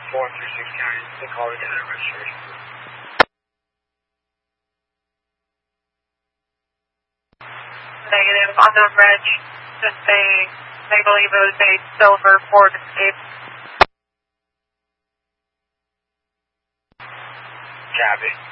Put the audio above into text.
436 County, they call it down registration. Negative. On the reg, just they believe it was a silver Ford Escape. Copy.